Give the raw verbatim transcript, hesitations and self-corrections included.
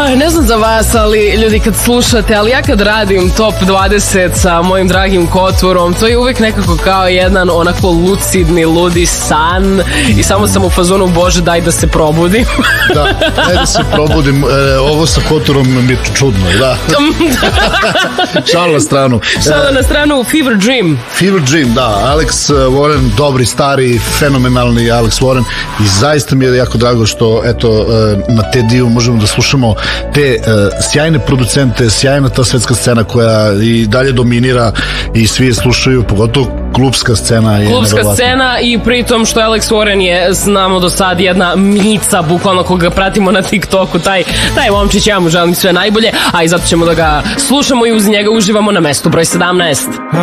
Ne znam za vas, ali ljudi kad slušate, ali ja kad radim top dvadeset sa mojim dragim Koturom, to je uvek nekako kao jedan onako lucidni, ludi san i samo sam u fazonu, bože daj da se probudim. Da, daj da se probudim. E, ovo sa Koturom mi je čudno, da. Šal na stranu. Šal na stranu, Fever Dream. Fever Dream, da. Alex Warren, dobri, stari, fenomenalni Alex Warren i zaista mi je jako drago što eto na te dio možemo da slušamo te uh, sjajne producente, sjajna ta svetska scena koja i dalje dominira i svi je slušaju, pogotovo klubska scena je klubska nevjerovatna. Scena i pritom što Alex Warren je, znamo do sad, jedna mica, bukvalno koga pratimo na TikToku, taj, taj momčić, ja mu želim sve najbolje, a i zato ćemo da ga slušamo i uz njega uživamo na mestu broj sedamnaest.